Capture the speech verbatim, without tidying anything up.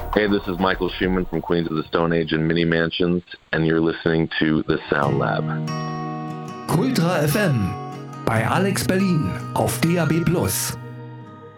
Hey, this is Michael Schumann from Queens of the Stone Age and Mini Mansions, and you're listening to The Sound Lab. Kultra F M bei Alex Berlin auf D A B Plus.